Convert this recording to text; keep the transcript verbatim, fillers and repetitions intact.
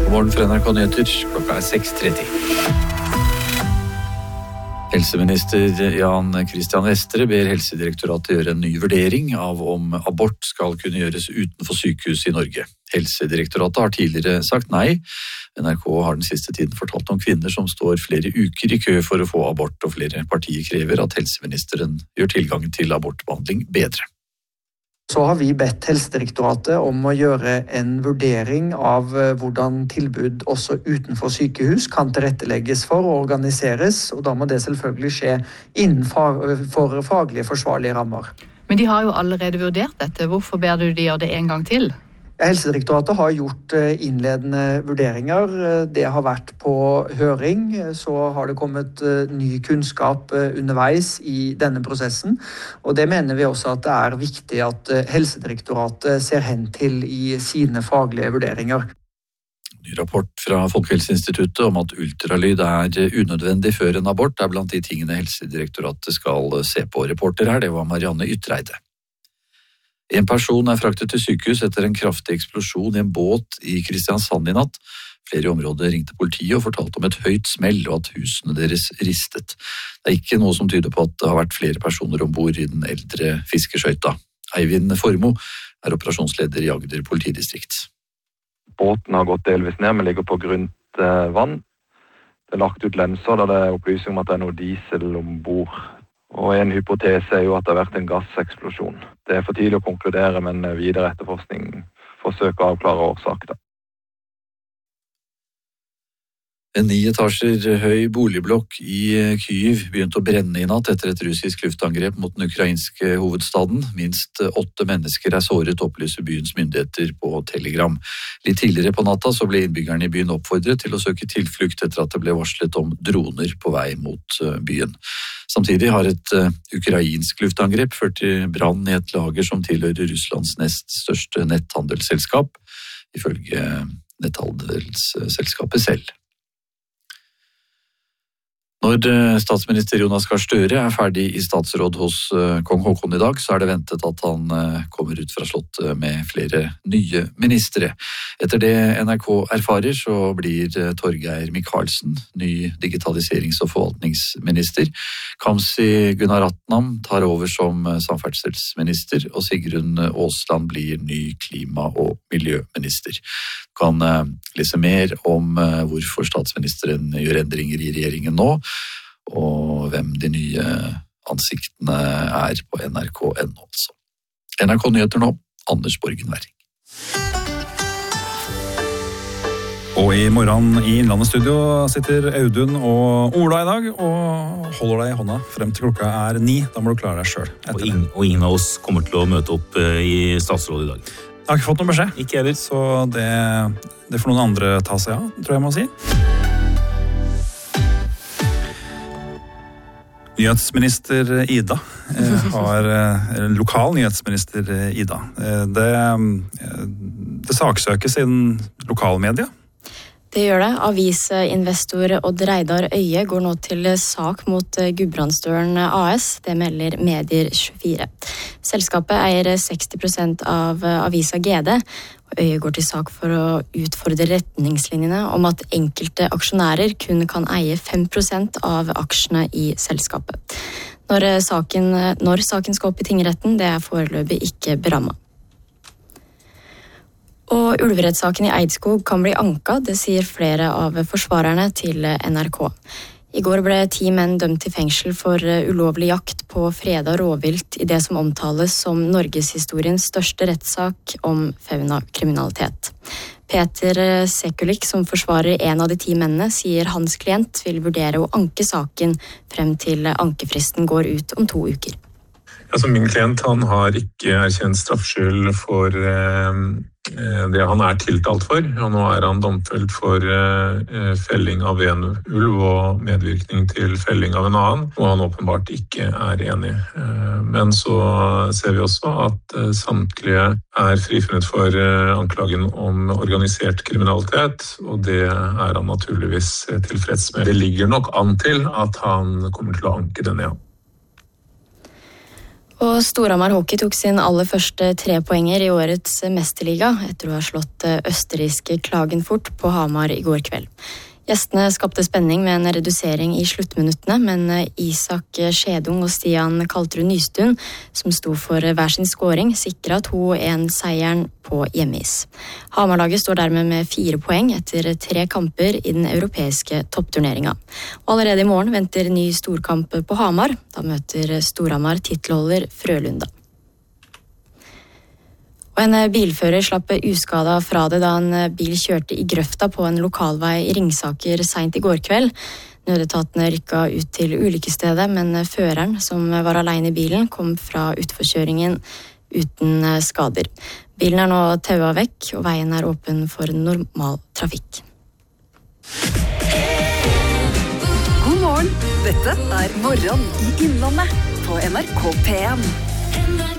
God morgen fra N R K Nyheter, klokka er seks tretti. Helseminister Jan Christian Vestre ber Helsedirektoratet gjøre en ny vurdering av om abort skal kunne gjøres utenfor sykehus i Norge. Helsedirektoratet har tidligere sagt nei. N R K har den siste tiden fortalt om kvinner som står flere uker i kø for å få abort, og flere partier krever at helseministeren gjør tilgangen til abortbehandling bedre. Så har vi bedt Helsedirektoratet om å gjøre en vurdering av hvordan tilbud også utenfor sykehus kan tilrettelegges for og organiseres, og da må det selvfølgelig skje innenfor faglige forsvarlige rammer. Men de har jo allerede vurdert dette. Hvorfor ber du de gjøre det en gang til? Helsedirektoratet har gjort innledende vurderinger. Det har vært på høring, så har det kommet ny kunnskap underveis i denne prosessen. Og det mener vi også at det er viktig at Helsedirektoratet ser hen til i sine faglige vurderinger. Ny rapport fra Folkehelseinstituttet om at ultralyd er unødvendig før en abort er blant de tingene Helsedirektoratet skal se på. Reporter her, det var Marianne Ytreide. En person er fraktet til sykehus etter en kraftig eksplosjon i en båt i Kristiansand i natt. Flere i området ringte politiet og fortalte om et høyt smell og at husene deres ristet. Det er ikke noe som tyder på at det har vært flere personer ombord i den eldre fiskeskøyta. Eivind Formo er operasjonsleder i Agder politidistrikt. Båten har gått delvis ned, men ligger på grunt vann. Det er lagt ut lenser der det er opplysning om at det er noe diesel ombord. Og en hypotese er jo at det har vært en gasseksplosjon. Det er for tidlig å konkludere, men videre etterforskning forsøker å avklare årsaken. En ni etasjer høy boligblokk i Kyiv begynte å brenne i natt etter et russisk luftangrep mot den ukrainske hovedstaden. Minst åtte mennesker er såret, opplyser byens myndigheter på Telegram. Litt tidligere på natta så ble innbyggerne i byen oppfordret til å søke tilflukt etter at det ble varslet om droner på vei mot byen. Samtidig har et ukrainsk luftangrep ført til brann i et lager som tilhører Russlands nest største netthandelsselskap, ifølge netthandelsselskapet selv. Når statsminister Jonas Gahr Støre er ferdig i statsråd hos kong Haakon i dag, så er det ventet at han kommer ut fra slottet med flere nye ministre. Etter det N R K erfarer, så blir Torgeir Micaelsen ny digitaliserings- og forvaltningsminister. Kamzy Gunaratnam tar over som samferdselsminister, og Sigrun Aasland blir ny klima- og miljøminister. Du kan lese mer om hvorfor statsministeren gjør endringer i regjeringen nå, og hvem de nye ansiktene er på N R K punkt N O. Altså. N R K Nyheter nå, Anders Borgen Werring. Og i morgen i Innlandet Studio sitter Audun og Ola i dag og holder deg i hånda frem til klokka er ni. Da må du klare deg selv. Og, ingen, og ingen av oss kommer til å møte opp i statsrådet i dag. Jeg har ikke fått noen beskjed. Ikke heller. Så det, det får noen andre ta seg av, tror jeg må si. Nyhetsminister Ida har lokal nyhetsminister Ida. Det, det saksøkes i den lokalmedia. Det gjør det. Avisinvestor Odd Reidar Øye går nå til sak mot Gudbrandsdølen A S. Det melder Medier tjuefire. Selskapet eier seksti prosent av avisa G D. Øye går til sak for å utfordre retningslinjene om at enkelte aksjonærer kun kan eie fem prosent av aksjene i selskapet. Når saken, når saken skal opp i tingretten, det er foreløpig ikke berammet. Og ulverettssaken i Eidskog kan bli anka, det sier flere av forsvarerne til N R K. I går ble ti menn dømt til fengsel for ulovlig jakt på fredet rovvilt i det som omtales som norgeshistoriens største rettssak om faunakriminalitet. Peter Sekulik, som forsvarer en av de ti mennene, sier hans klient vil vurdere å anke saken frem til ankefristen går ut om to uker. Altså, min klient han har ikke erkjent straffskyld for eh, det han er tiltalt for. Og nå er han domfelt for eh, felling av en ulv og medvirkning til felling av en annen, og han åpenbart ikke er enig. Eh, men så ser vi også at eh, samtlige er frifunnet for eh, anklagen om organisert kriminalitet, og det er han naturligvis tilfreds med. Det ligger nok an til at han kommer til å anke denne, ja. Og Storhamar Hockey tok sin aller første trepoenger i årets mesterliga etter å ha slått østerrikske Klagenfurt på Hamar i går kveld. Gjestene skapte spenning med en redusering i sluttminuttene, men Isak Skjedung og Stian Kaltrud Nystuen, som sto for hver sin scoring, sikret to en seieren på hjemmeis. Hamarlaget står dermed med fire poeng etter tre kamper i den europeiske toppturneringa. Og allerede i morgen venter ny storkamp på Hamar. Da møter Storhamar titelholder Frølunda. Og en bilfører slapp uskada fra det da en bil kjørte i grøfta på en lokalvei i Ringsaker sent i går kveld. Nødetatene rykka ut til ulykkesstedet, men føreren, som var alene i bilen, kom fra utforkjøringen uten skader. Bilen er nå taua vekk, og veien er åpen for normal trafikk. God morgen, dette er Morgen i Innlandet på N R K P en.